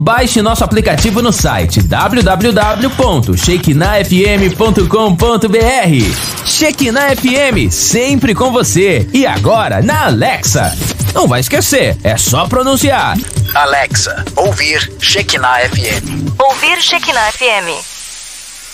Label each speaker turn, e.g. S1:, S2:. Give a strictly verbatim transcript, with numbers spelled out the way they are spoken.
S1: Baixe nosso aplicativo no site w w w ponto shekinah f m ponto com ponto b r. Shekinah F M, sempre com você. E agora na Alexa. Não vai esquecer, é só pronunciar.
S2: Alexa, ouvir Shekinah F M.
S3: Ouvir Shekinah F M.